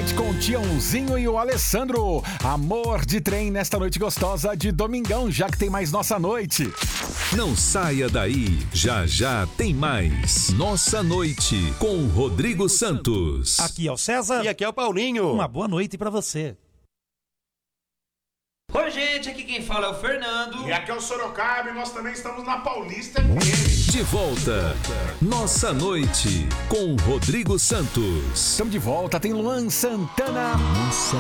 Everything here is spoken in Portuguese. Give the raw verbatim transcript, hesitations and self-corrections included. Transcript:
noite com o Tiãozinho e o Alessandro. Amor de trem nesta noite gostosa de domingão, já que tem mais Nossa Noite. Não saia daí, já já tem mais Nossa Noite com Rodrigo Santos. Aqui é o César. E aqui é o Paulinho. Uma boa noite pra você. Oi, gente, aqui quem fala é o Fernando. E aqui é o Sorocaba e nós também estamos na Paulista F M. De volta, Nossa Noite com Rodrigo Santos. Estamos de volta, tem Luan Santana. Nossa